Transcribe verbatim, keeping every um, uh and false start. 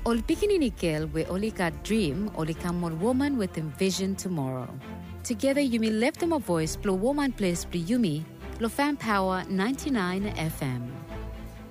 Ol pikininikil we only got dream, only come more woman with envision tomorrow. Together you may lift them a voice, blow woman place, blow yumi, lo fan power ninety-nine F M.